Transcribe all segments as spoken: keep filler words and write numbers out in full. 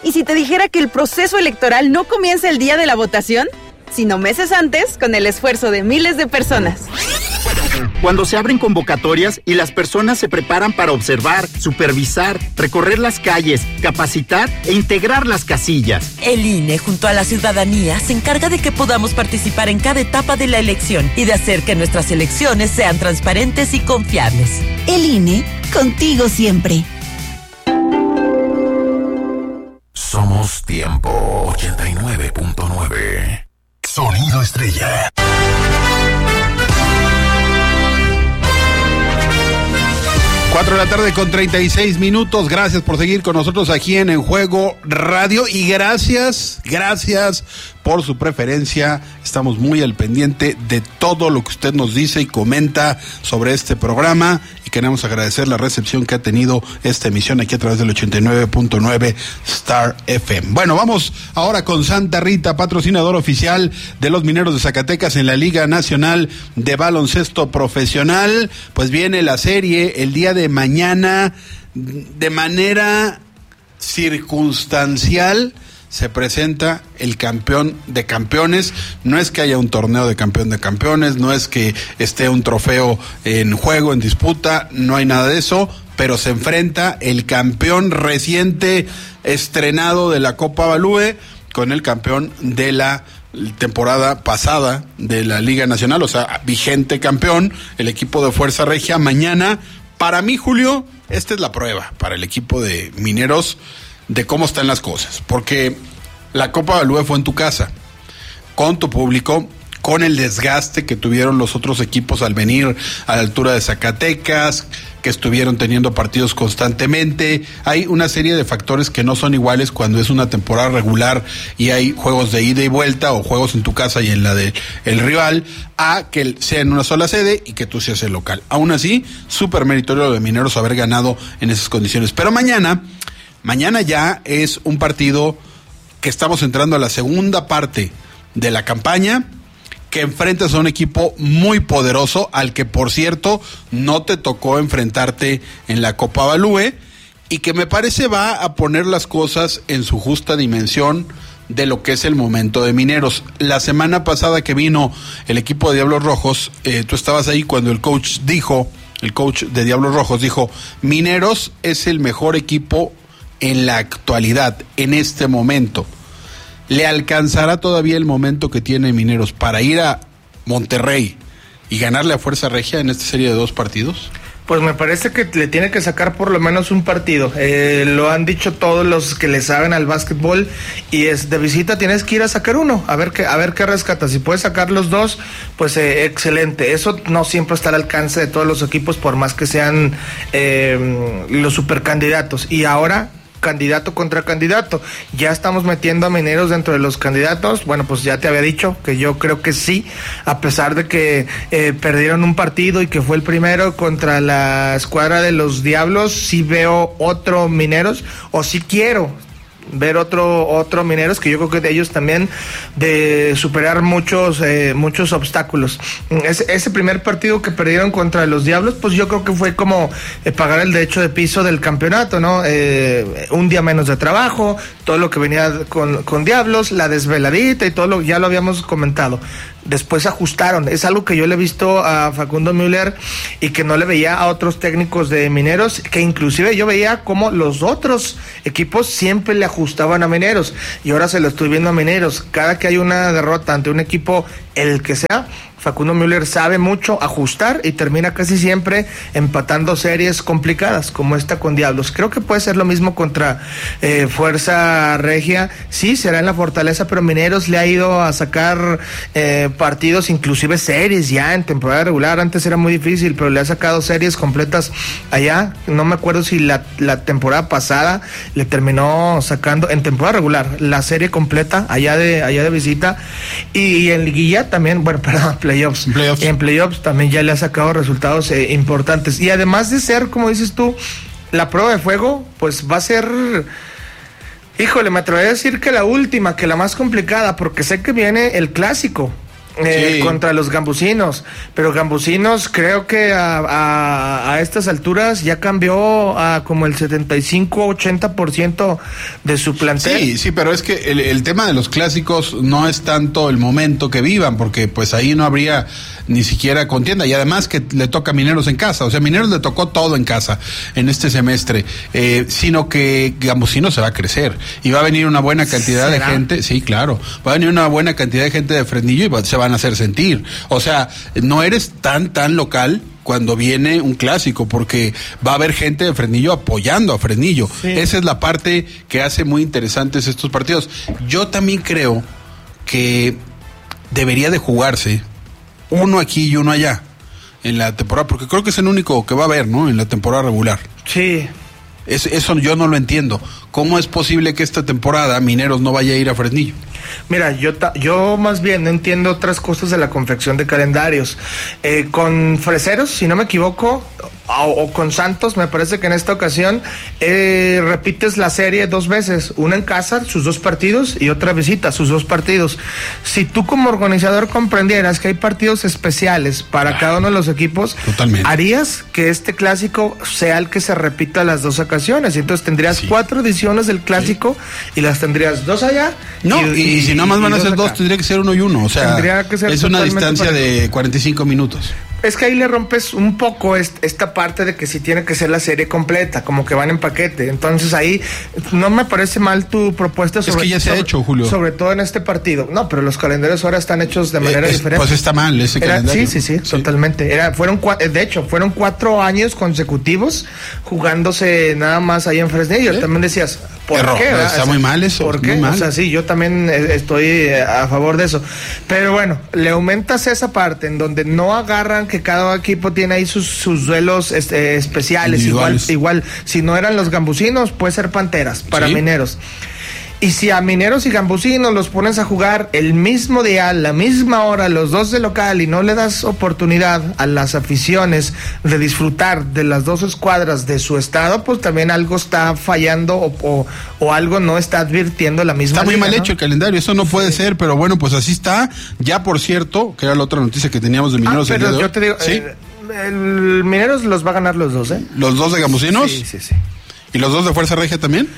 ¿Y si te dijera que el proceso electoral no comienza el día de la votación, sino meses antes, con el esfuerzo de miles de personas? Cuando se abren convocatorias y las personas se preparan para observar, supervisar, recorrer las calles, capacitar e integrar las casillas. El I N E, junto a la ciudadanía, se encarga de que podamos participar en cada etapa de la elección y de hacer que nuestras elecciones sean transparentes y confiables. El I N E, contigo siempre. Somos Tiempo ochenta y nueve punto nueve. Sonido Estrella. Cuatro de la tarde con treinta y seis minutos. Gracias por seguir con nosotros aquí en En Juego Radio y gracias, gracias por su preferencia. Estamos muy al pendiente de todo lo que usted nos dice y comenta sobre este programa y queremos agradecer la recepción que ha tenido esta emisión aquí a través del ochenta y nueve punto nueve Star F M. Bueno, vamos ahora con Santa Rita, patrocinador oficial de los Mineros de Zacatecas en la Liga Nacional de Baloncesto Profesional. Pues viene la serie el día de mañana de manera circunstancial. Se presenta el campeón de campeones. No es que haya un torneo de campeón de campeones, no es que esté un trofeo en juego, en disputa, no hay nada de eso, pero se enfrenta el campeón reciente estrenado de la Copa Balúe con el campeón de la temporada pasada de la Liga Nacional, o sea, vigente campeón, el equipo de Fuerza Regia. Mañana, para mí, Julio, esta es la prueba para el equipo de Mineros de cómo están las cosas, porque la Copa Balúe fue en tu casa, con tu público, con el desgaste que tuvieron los otros equipos al venir a la altura de Zacatecas, que estuvieron teniendo partidos constantemente. Hay una serie de factores que no son iguales cuando es una temporada regular y hay juegos de ida y vuelta o juegos en tu casa y en la de el rival, a que sea en una sola sede y que tú seas el local. Aún así, súper meritorio de Mineros haber ganado en esas condiciones. Pero mañana Mañana ya es un partido que estamos entrando a la segunda parte de la campaña, que enfrentas a un equipo muy poderoso, al que, por cierto, no te tocó enfrentarte en la Copa Balúe, y que me parece va a poner las cosas en su justa dimensión de lo que es el momento de Mineros. La semana pasada que vino el equipo de Diablos Rojos, eh, tú estabas ahí cuando el coach dijo, el coach de Diablos Rojos dijo, Mineros es el mejor equipo en la actualidad, en este momento. ¿Le alcanzará todavía el momento que tiene Mineros para ir a Monterrey y ganarle a Fuerza Regia en esta serie de dos partidos? Pues me parece que le tiene que sacar por lo menos un partido. Eh, lo han dicho todos los que le saben al básquetbol, y es de visita tienes que ir a sacar uno, a ver qué, a ver qué rescata. Si puedes sacar los dos, pues eh, excelente. Eso no siempre está al alcance de todos los equipos, por más que sean eh, los supercandidatos. Y ahora, candidato contra candidato, ya estamos metiendo a Mineros dentro de los candidatos. Bueno, pues ya te había dicho que yo creo que sí, a pesar de que eh, perdieron un partido y que fue el primero contra la escuadra de los Diablos, sí veo otro Mineros, o sí quiero ver otro otro Mineros, que yo creo que de ellos también de superar muchos eh, muchos obstáculos. Ese, ese primer partido que perdieron contra los Diablos, pues yo creo que fue como eh, pagar el derecho de piso del campeonato, ¿no? Eh, un día menos de trabajo, todo lo que venía con, con Diablos, la desveladita y todo lo, ya lo habíamos comentado. Después ajustaron, es algo que yo le he visto a Facundo Müller y que no le veía a otros técnicos de Mineros, que inclusive yo veía como los otros equipos siempre le ajustaban a Mineros, y ahora se lo estoy viendo a Mineros. Cada que hay una derrota ante un equipo, el que sea, Facundo Müller sabe mucho ajustar y termina casi siempre empatando series complicadas como esta con Diablos. Creo que puede ser lo mismo contra eh, Fuerza Regia. Sí, será en la Fortaleza, pero Mineros le ha ido a sacar eh, partidos, inclusive series ya en temporada regular. Antes era muy difícil, pero le ha sacado series completas allá. No me acuerdo si la, la temporada pasada le terminó sacando en temporada regular la serie completa allá de allá de visita, y, y en liguilla también, bueno, perdón, playoffs. playoffs. En playoffs también ya le ha sacado resultados eh, importantes. Y además de ser, como dices tú, la prueba de fuego, pues va a ser, híjole, me atrevería a decir que la última, que la más complicada, porque sé que viene el clásico. eh, Sí. contra los gambusinos, pero gambusinos creo que a, a, a estas alturas ya cambió a como el setenta y cinco ochenta por ciento de su plantel. Sí, sí, pero es que el, el tema de los clásicos no es tanto el momento que vivan, porque pues ahí no habría ni siquiera contienda, y además que le toca a Mineros en casa, o sea, Mineros le tocó todo en casa en este semestre, eh, sino que Gambusinos se va a crecer, y va a venir una buena cantidad ¿Será? de gente, sí, claro, va a venir una buena cantidad de gente de Fresnillo y va, se van a hacer sentir, o sea, no eres tan, tan local cuando viene un clásico, porque va a haber gente de Fresnillo apoyando a Fresnillo. Sí. Esa es la parte que hace muy interesantes estos partidos. Yo también creo que debería de jugarse uno aquí y uno allá en la temporada, porque creo que es el único que va a haber, ¿no? En la temporada regular. Sí. Es, eso yo no lo entiendo. ¿Cómo es posible que esta temporada Mineros no vaya a ir a Fresnillo? Mira, yo ta- yo más bien no entiendo otras cosas de la confección de calendarios. Eh, con Freseros, si no me equivoco, o, o con Santos, me parece que en esta ocasión eh, repites la serie dos veces, una en casa, sus dos partidos, y otra visita, sus dos partidos. Si tú como organizador comprendieras que hay partidos especiales para Ah, cada uno de los equipos, totalmente. harías que este clásico sea el que se repita las dos ocasiones, y entonces tendrías Sí. cuatro ediciones del clásico y las tendrías dos allá. No, y, y si nada más van a ser dos, acá. tendría que ser uno y uno. O sea, Tendría que ser es una totalmente distancia parejo. de cuarenta y cinco minutos. Es que ahí le rompes un poco est- esta parte de que sí tiene que ser la serie completa, como que van en paquete. Entonces ahí no me parece mal tu propuesta sobre, que ya se ha sobre- hecho, Julio. sobre todo en este partido. No, pero los calendarios ahora están hechos de manera Eh, es- diferente. pues está mal ese Era- calendario. sí, sí, sí, totalmente. Era, fueron cua- eh, de hecho, fueron cuatro años consecutivos jugándose nada más ahí en Fresnillo. Sí. También decías, ¿por Error, qué? verdad? está muy mal eso, ¿Por muy qué? mal. O sea, sí, yo también eh, estoy eh, a favor de eso. Pero bueno, le aumentas esa parte en donde no agarran que cada equipo tiene ahí sus, sus duelos este, especiales. Igual, Individuales. igual, si no eran los gambusinos, puede ser Panteras para Sí. Mineros. Y si a Mineros y Gambusinos los pones a jugar el mismo día, la misma hora, los dos de local, y no le das oportunidad a las aficiones de disfrutar de las dos escuadras de su estado, pues también algo está fallando o, o, o algo no está advirtiendo la misma Está muy liga, mal ¿no? hecho el calendario, eso no puede ser, pero bueno, pues así está. Ya, por cierto, que era la otra noticia que teníamos de Ah, Mineros el día pero de yo hoy. te digo, ¿Sí? eh, el Mineros los va a ganar los dos, ¿eh? ¿Los dos de Gambusinos? Sí, sí, sí. ¿Y los dos de Fuerza Regia también?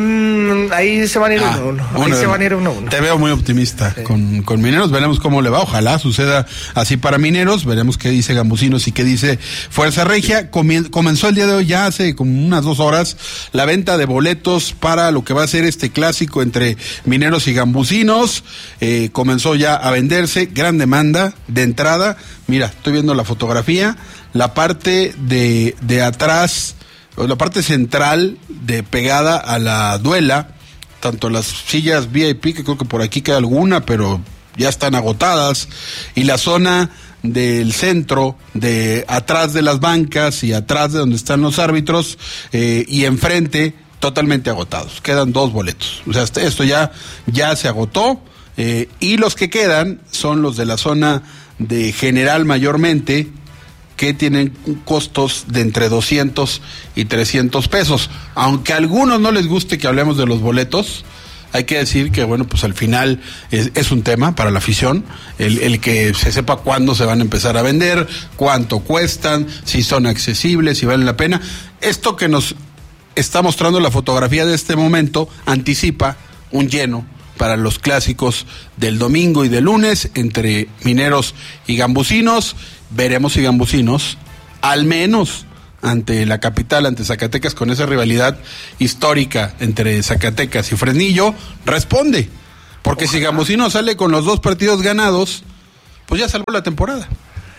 Mm, ahí se van a ir Ah, uno a uno. Ahí uno se de- van a ir uno a uno. Te veo muy optimista con, con Mineros. Veremos cómo le va. Ojalá suceda así para Mineros. Veremos qué dice Gambusinos y qué dice Fuerza Regia. Comien- comenzó el día de hoy, ya hace como unas dos horas, la venta de boletos para lo que va a ser este clásico entre Mineros y Gambusinos. Eh, comenzó ya a venderse. Gran demanda de entrada. Mira, estoy viendo la fotografía. La parte de, de atrás, o la parte central de pegada a la duela, tanto las sillas V I P, que creo que por aquí queda alguna, pero ya están agotadas, y la zona del centro, de atrás de las bancas y atrás de donde están los árbitros, eh, y enfrente, totalmente agotados. Quedan dos boletos. O sea, este- esto ya, ya se agotó, eh, y los que quedan son los de la zona de general mayormente, que tienen costos de entre doscientos y trescientos pesos. Aunque a algunos no les guste que hablemos de los boletos, hay que decir que, bueno, pues al final es, es un tema para la afición, el, el que se sepa cuándo se van a empezar a vender, cuánto cuestan, si son accesibles, si valen la pena. Esto que nos está mostrando la fotografía de este momento anticipa un lleno para los clásicos del domingo y del lunes entre Mineros y Gambusinos. Veremos si Gambusinos, al menos ante la capital, ante Zacatecas, con esa rivalidad histórica entre Zacatecas y Fresnillo, responde. Porque Ojalá. Si Gambusinos sale con los dos partidos ganados, pues ya salvó la temporada.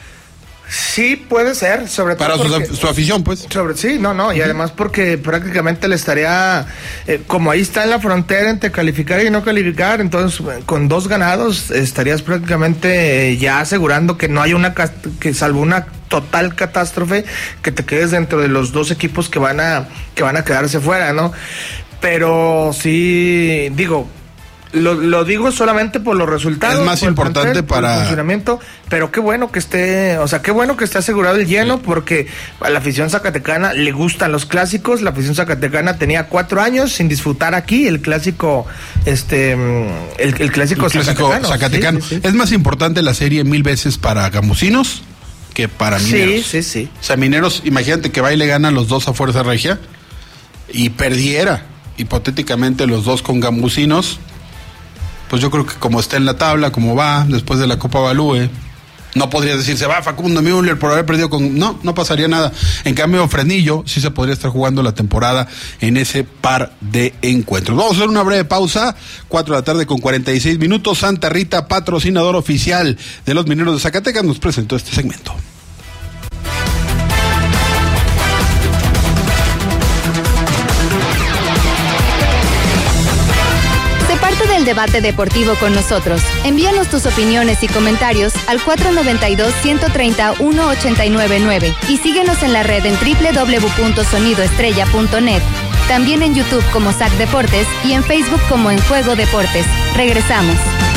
Sí, puede ser, sobre todo para porque, su, su afición, pues. Sobre, sí, no, no, y además porque prácticamente le estaría, eh, como ahí está en la frontera entre calificar y no calificar, entonces con dos ganados estarías prácticamente eh, ya asegurando que no hay una, que salvo una total catástrofe, que te quedes dentro de los dos equipos que van a, que van a quedarse fuera, ¿no? Pero sí, digo, Lo, lo digo solamente por los resultados. Es más por importante plantel, para... por el funcionamiento, pero qué bueno que esté, o sea, qué bueno que esté asegurado el lleno, sí. porque a la afición zacatecana le gustan los clásicos. La afición zacatecana tenía cuatro años sin disfrutar aquí el clásico, este, el, el clásico, el clásico zacatecano. zacatecano. Sí, sí, sí. Es más importante la serie mil veces para gamusinos que para Mineros. Sí, sí, sí. O sea, Mineros, imagínate que va y le gana los dos a Fuerza Regia y perdiera hipotéticamente los dos con gamusinos. Pues yo creo que como está en la tabla, como va, después de la Copa Balúe, no podría decir, se va Facundo Müller por haber perdido con... No, no pasaría nada. En cambio, Fresnillo sí se podría estar jugando la temporada en ese par de encuentros. Vamos a hacer una breve pausa, cuatro de la tarde con cuarenta y seis minutos. Santa Rita, patrocinador oficial de los Mineros de Zacatecas, nos presentó este segmento. Del debate deportivo con nosotros. Envíanos tus opiniones y comentarios al cuatro nueve dos, uno tres cero, uno ocho nueve nueve y síguenos en la red en doble u doble u doble u punto sonido estrella punto net. También en YouTube como S A C Deportes y en Facebook como En Juego Deportes. Regresamos.